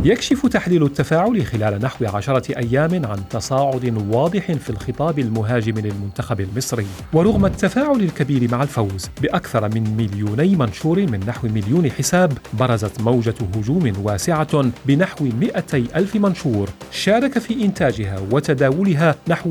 يكشف تحليل التفاعل خلال نحو 10 أيام عن تصاعد واضح في الخطاب المهاجم للمنتخب المصري. ورغم التفاعل الكبير مع الفوز بأكثر من 2,000,000 منشور من نحو 1,000,000 حساب، برزت موجة هجوم واسعة بنحو 200,000 منشور شارك في إنتاجها وتداولها نحو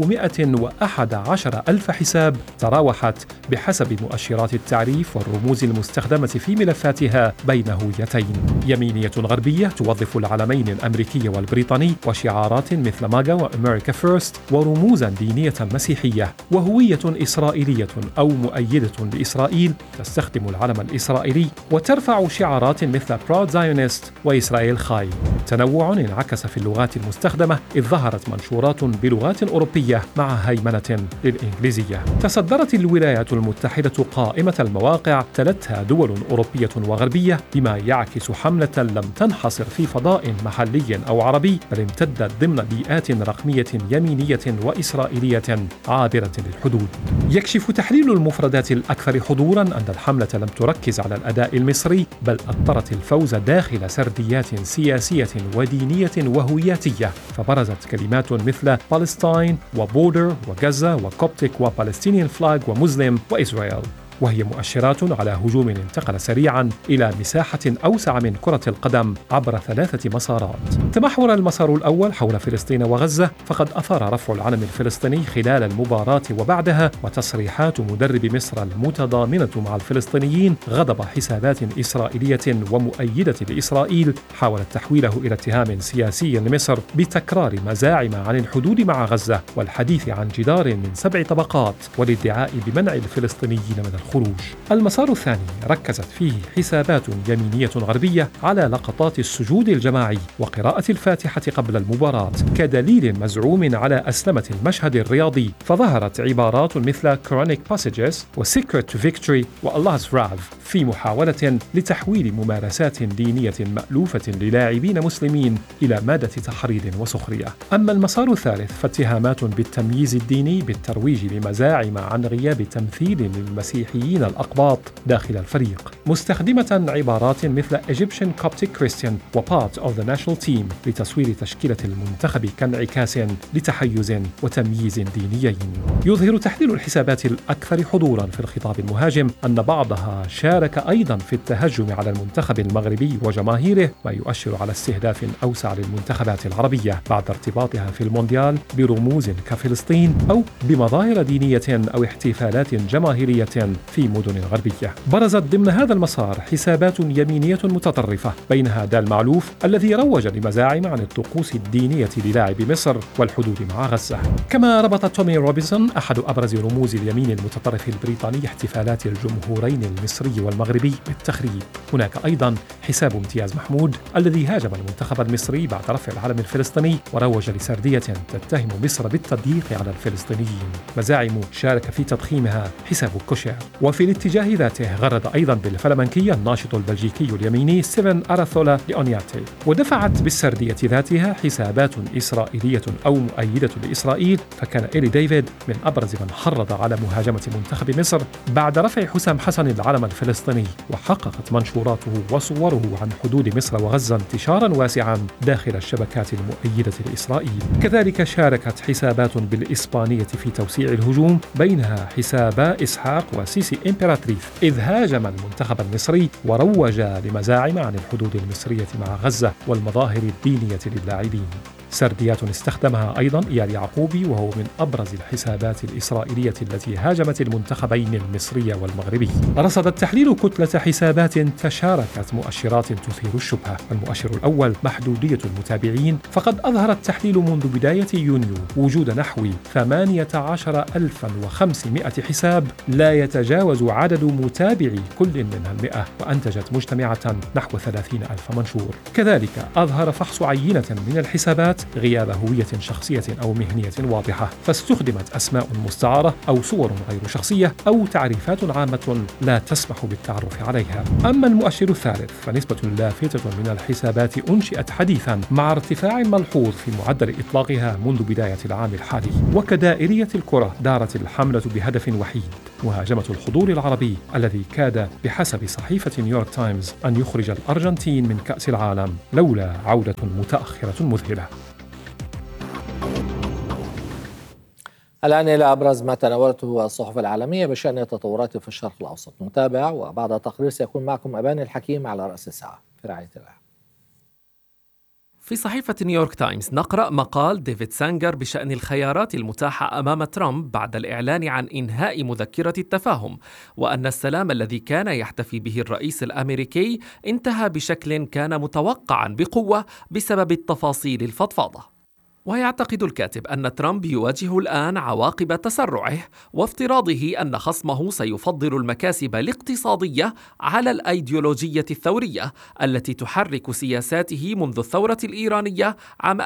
111,000 حساب، تراوحت بحسب مؤشرات التعريف والرموز المستخدمة في ملفاتها بين هويتين: يمينية غربية توظف العلمين الأمريكي والبريطاني وشعارات مثل ماجا وأمريكا فيرست ورموزا دينية مسيحية، وهوية إسرائيلية أو مؤيدة لإسرائيل تستخدم العلم الإسرائيلي وترفع شعارات مثل براود زايونست وإسرائيل خاي. تنوع انعكس في اللغات المستخدمة، إذ ظهرت منشورات بلغات أوروبية مع هيمنة للإنجليزية. تصدرت الولايات المتحدة قائمة المواقع تلتها دول أوروبية وغربية، بما يعكس حملة لم تنحصر في فضاء محلي أو عربي، بل امتدت ضمن بيئات رقمية يمينية وإسرائيلية عابرة للحدود. يكشف تحليل المفردات الأكثر حضوراً أن الحملة لم تركز على الأداء المصري، بل أطرت الفوز داخل سرديات سياسية ودينية وهوياتية، فبرزت كلمات مثل بالستاين وبودر وغزة وكوبتيك وبالستينيان فلاج ومسلم وإسرائيل، وهي مؤشرات على هجوم انتقل سريعا إلى مساحة أوسع من كرة القدم عبر 3 مسارات. تمحور المسار الأول حول فلسطين وغزة، فقد أثار رفع العلم الفلسطيني خلال المباراة وبعدها، وتصريحات مدرب مصر المتضامنة مع الفلسطينيين غضب حسابات إسرائيلية ومؤيدة لإسرائيل حاولت تحويله إلى اتهام سياسي لمصر بتكرار مزاعم عن الحدود مع غزة والحديث عن جدار من 7 طبقات والادعاء بمنع الفلسطينيين من الخروج. المسار الثاني ركزت فيه حسابات يمينية غربية على لقطات السجود الجماعي وقراءة الفاتحة قبل المباراة كدليل مزعوم على أسلمة المشهد الرياضي، فظهرت عبارات مثل Quranic passages و Secret to Victory و Allah's Wrath في محاولة لتحويل ممارسات دينية مألوفة للاعبين مسلمين إلى مادة تحريض وسخرية. أما المسار الثالث فاتهامات بالتمييز الديني بالترويج لمزاعم عن غياب تمثيل للمسيحيين الأقباط داخل الفريق، مستخدمة عبارات مثل Egyptian Coptic Christian و Part of the National Team لتصوير تشكيلة المنتخب كانعكاس لتحيز وتمييز دينيين. يظهر تحليل الحسابات الأكثر حضورا في الخطاب المهاجم أن بعضها شارك أيضا في التهجم على المنتخب المغربي وجماهيره، ما يؤشر على استهداف أوسع للمنتخبات العربية بعد ارتباطها في المونديال برموز كفلسطين أو بمظاهر دينية أو احتفالات جماهيرية في مدن غربية. برزت ضمن هذا المسار حسابات يمينية متطرفة، بينها دال معلوف الذي روج لمزاعم عن الطقوس الدينية للاعب مصر والحدود مع غزة. كما ربط تومي روبنسون أحد أبرز رموز اليمين المتطرف البريطاني احتفالات الجمهورين المصري والمغربي بالتخريب. هناك أيضا حساب امتياز محمود الذي هاجم المنتخب المصري بعد رفع العلم الفلسطيني وروج لسردية تتهم مصر بالتضييق على الفلسطينيين، مزاعم شارك في تضخيمها حساب كوشير. وفي الاتجاه ذاته غرد أيضا بالفلمنكية الناشط البلجيكي اليميني ستيفن أراثولا لأونياتي، ودفعت بالسردية ذاتها حسابات إسرائيلية أو مؤيدة لإسرائيل، فكان إيلي ديفيد من أبرز من حرض على مهاجمة منتخب مصر بعد رفع حسام حسن العلم الفلسطيني، وحققت منشوراته وصوره عن حدود مصر وغزة انتشارا واسعا داخل الشبكات المؤيدة لإسرائيل. كذلك شاركت حسابات بالإسبانية في توسيع الهجوم، بينها حسابا إسحاق وسيسي إمبراطريث، إذ هاجم المنتخب المصري وروج لمزاعم عن الحدود المصرية مع غزة والمظاهر الدينية للاعبين. سرديات استخدمها أيضا إيال يعقوبي، وهو من أبرز الحسابات الإسرائيلية التي هاجمت المنتخبين المصري والمغربي. رصد التحليل كتلة حسابات تشاركت مؤشرات تثير الشبهة. المؤشر الأول محدودية المتابعين، فقد أظهر التحليل منذ بداية يونيو وجود نحو 18,500 حساب لا يتجاوز عدد متابعي كل منها 100، وأنتجت مجتمعة نحو 30,000 منشور. كذلك أظهر فحص عينة من الحسابات كانت غياب هوية شخصية أو مهنية واضحة، فاستخدمت أسماء مستعارة أو صور غير شخصية أو تعريفات عامة لا تسمح بالتعرف عليها. أما المؤشر الثالث فنسبة لافتة من الحسابات أنشئت حديثا مع ارتفاع ملحوظ في معدل إطلاقها منذ بداية العام الحالي. وكدائرية الكرة دارت الحملة بهدف وحيد: مهاجمة الحضور العربي الذي كاد بحسب صحيفة نيويورك تايمز أن يخرج الأرجنتين من كأس العالم لولا عودة متأخرة مذهلة. الآن إلى أبرز ما تناولته الصحف العالمية بشأن التطورات في الشرق الأوسط. نتابع وبعد تقرير سيكون معكم أباني الحكيم على رأس الساعة. في رعاية الله. في صحيفة نيويورك تايمز نقرأ مقال ديفيد سانجر بشأن الخيارات المتاحة أمام ترامب بعد الإعلان عن إنهاء مذكرة التفاهم، وأن السلام الذي كان يحتفي به الرئيس الأمريكي انتهى بشكل كان متوقعا بقوة بسبب التفاصيل الفضفاضة. ويعتقد الكاتب أن ترامب يواجه الآن عواقب تسرعه وافتراضه أن خصمه سيفضل المكاسب الاقتصادية على الأيديولوجية الثورية التي تحرك سياساته منذ الثورة الإيرانية عام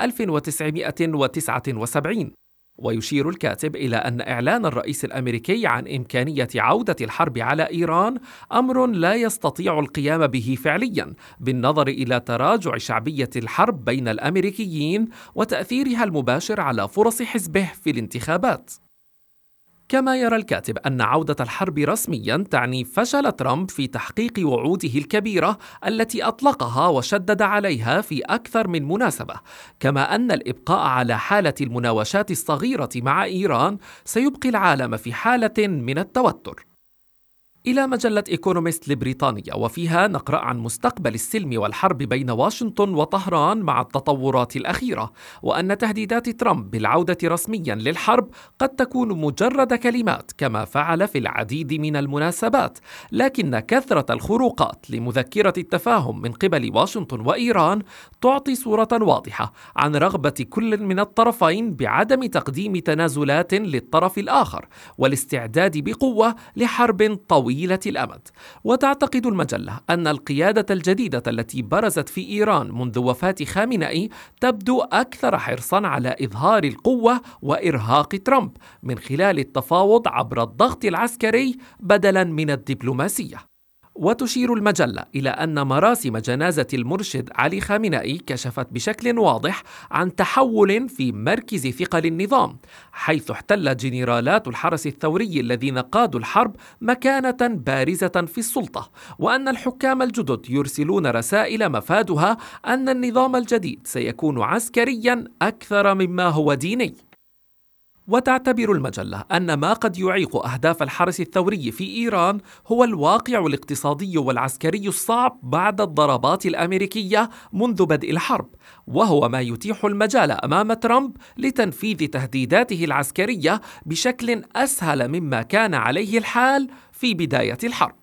1979. ويشير الكاتب إلى أن إعلان الرئيس الأمريكي عن إمكانية عودة الحرب على إيران أمر لا يستطيع القيام به فعلياً بالنظر إلى تراجع شعبية الحرب بين الأمريكيين وتأثيرها المباشر على فرص حزبه في الانتخابات. كما يرى الكاتب أن عودة الحرب رسمياً تعني فشل ترامب في تحقيق وعوده الكبيرة التي أطلقها وشدد عليها في أكثر من مناسبة، كما أن الإبقاء على حالة المناوشات الصغيرة مع إيران سيبقي العالم في حالة من التوتر. إلى مجلة إيكونوميست لبريطانيا، وفيها نقرأ عن مستقبل السلم والحرب بين واشنطن وطهران مع التطورات الأخيرة، وأن تهديدات ترامب بالعودة رسميا للحرب قد تكون مجرد كلمات كما فعل في العديد من المناسبات، لكن كثرة الخروقات لمذكرة التفاهم من قبل واشنطن وإيران تعطي صورة واضحة عن رغبة كل من الطرفين بعدم تقديم تنازلات للطرف الآخر والاستعداد بقوة لحرب طويلة الأمد. وتعتقد المجلة أن القيادة الجديدة التي برزت في إيران منذ وفاة خامنئي تبدو أكثر حرصاً على إظهار القوة وإرهاق ترامب من خلال التفاوض عبر الضغط العسكري بدلاً من الدبلوماسية. وتشير المجلة إلى أن مراسم جنازة المرشد علي خامنئي كشفت بشكل واضح عن تحول في مركز ثقل النظام، حيث احتل جنرالات الحرس الثوري الذين قادوا الحرب مكانة بارزة في السلطة، وأن الحكام الجدد يرسلون رسائل مفادها أن النظام الجديد سيكون عسكريا أكثر مما هو ديني. وتعتبر المجلة أن ما قد يعيق أهداف الحرس الثوري في إيران هو الواقع الاقتصادي والعسكري الصعب بعد الضربات الأمريكية منذ بدء الحرب، وهو ما يتيح المجال أمام ترامب لتنفيذ تهديداته العسكرية بشكل أسهل مما كان عليه الحال في بداية الحرب.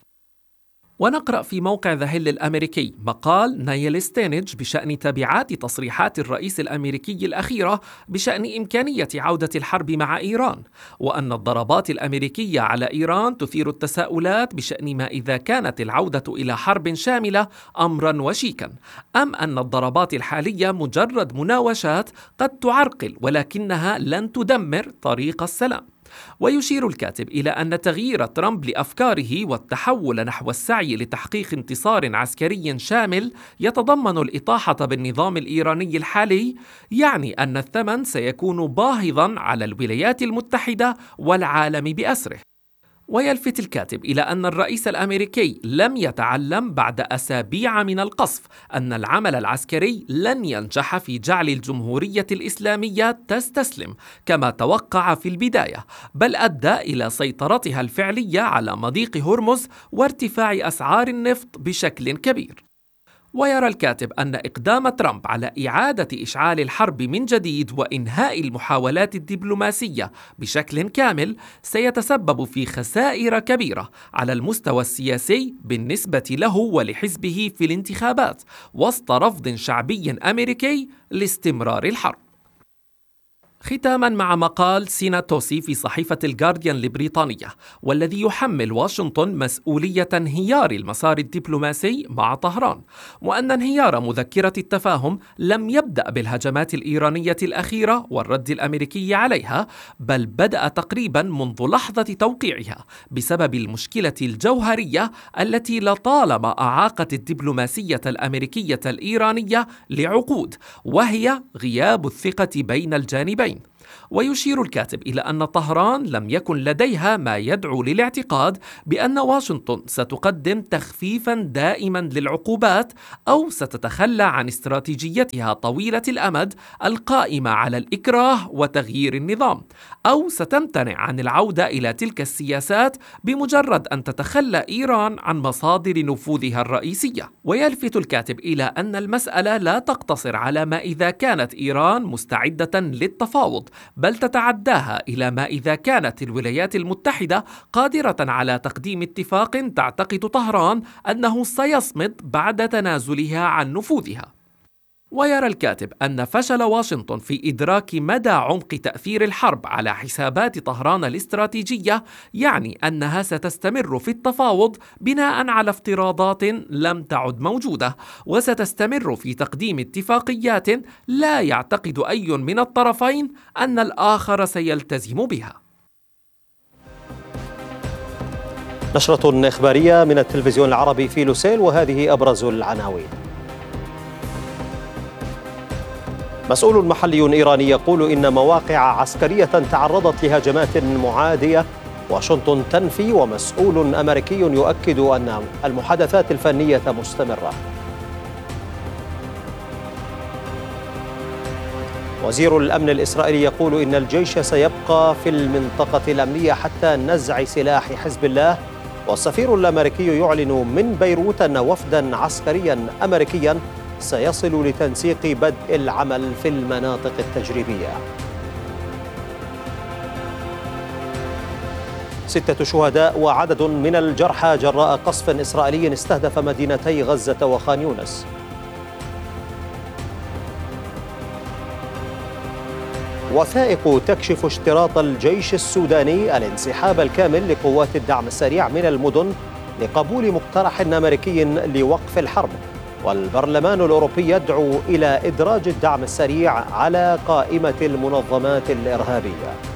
ونقرأ في موقع ذا هيل الأمريكي مقال نايل ستينج بشأن تبعات تصريحات الرئيس الأمريكي الأخيرة بشأن إمكانية عودة الحرب مع إيران، وأن الضربات الأمريكية على إيران تثير التساؤلات بشأن ما إذا كانت العودة إلى حرب شاملة أمرا وشيكا، أم أن الضربات الحالية مجرد مناوشات قد تعرقل ولكنها لن تدمر طريق السلام. ويشير الكاتب إلى أن تغيير ترامب لأفكاره والتحول نحو السعي لتحقيق انتصار عسكري شامل يتضمن الإطاحة بالنظام الإيراني الحالي يعني أن الثمن سيكون باهظاً على الولايات المتحدة والعالم بأسره. ويلفت الكاتب إلى أن الرئيس الأمريكي لم يتعلم بعد أسابيع من القصف أن العمل العسكري لن ينجح في جعل الجمهورية الإسلامية تستسلم كما توقع في البداية، بل أدى إلى سيطرتها الفعلية على مضيق هرمز وارتفاع أسعار النفط بشكل كبير. ويرى الكاتب أن إقدام ترامب على إعادة إشعال الحرب من جديد وإنهاء المحاولات الدبلوماسية بشكل كامل سيتسبب في خسائر كبيرة على المستوى السياسي بالنسبة له ولحزبه في الانتخابات، وسط رفض شعبي أمريكي لاستمرار الحرب. ختاما مع مقال سينا توسي في صحيفة الجارديان البريطانية، والذي يحمل واشنطن مسؤولية انهيار المسار الدبلوماسي مع طهران، وأن انهيار مذكرة التفاهم لم يبدأ بالهجمات الإيرانية الأخيرة والرد الأمريكي عليها، بل بدأ تقريبا منذ لحظة توقيعها بسبب المشكلة الجوهرية التي لطالما أعاقت الدبلوماسية الأمريكية الإيرانية لعقود، وهي غياب الثقة بين الجانبين. ويشير الكاتب إلى أن طهران لم يكن لديها ما يدعو للاعتقاد بأن واشنطن ستقدم تخفيفا دائما للعقوبات أو ستتخلى عن استراتيجيتها طويلة الأمد القائمة على الإكراه وتغيير النظام، أو ستمتنع عن العودة إلى تلك السياسات بمجرد أن تتخلى إيران عن مصادر نفوذها الرئيسية. ويلفت الكاتب إلى أن المسألة لا تقتصر على ما إذا كانت إيران مستعدة للتفاوض، بل تتعداها إلى ما إذا كانت الولايات المتحدة قادرة على تقديم اتفاق تعتقد طهران أنه سيصمد بعد تنازلها عن نفوذها. ويرى الكاتب أن فشل واشنطن في إدراك مدى عمق تأثير الحرب على حسابات طهران الاستراتيجية يعني أنها ستستمر في التفاوض بناء على افتراضات لم تعد موجودة، وستستمر في تقديم اتفاقيات لا يعتقد أي من الطرفين أن الآخر سيلتزم بها. نشرة إخبارية من التلفزيون العربي في لوسيل، وهذه أبرز العناوين. مسؤول محلي إيراني يقول إن مواقع عسكرية تعرضت لهجمات معادية، واشنطن تنفي، ومسؤول أمريكي يؤكد أن المحادثات الفنية مستمرة. وزير الأمن الإسرائيلي يقول إن الجيش سيبقى في المنطقة الأمنية حتى نزع سلاح حزب الله، والسفير الأمريكي يعلن من بيروت أن وفدا عسكريا أمريكيا سيصل لتنسيق بدء العمل في المناطق التجريبية. 6 شهداء وعدد من الجرحى جراء قصف إسرائيلي استهدف مدينتي غزة وخان يونس. وثائق تكشف اشتراط الجيش السوداني الانسحاب الكامل لقوات الدعم السريع من المدن لقبول مقترح أمريكي لوقف الحرب، والبرلمان الأوروبي يدعو إلى إدراج الدعم السريع على قائمة المنظمات الإرهابية.